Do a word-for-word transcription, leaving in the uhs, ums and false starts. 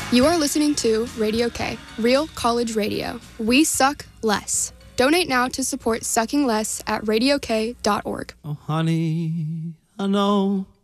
You are listening to Radio K, Real College Radio. We suck less. Donate now to support Sucking Less at radio k dot org. Oh, honey, I know